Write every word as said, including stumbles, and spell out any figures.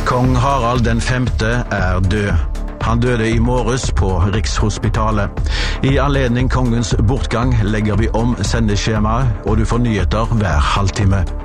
Kong Harald den femte er død. Han døde i morges på Rikshospitalet. I anledning kongens bortgang legger vi om sendeskjemaet, og du får nyheter hver halvtime.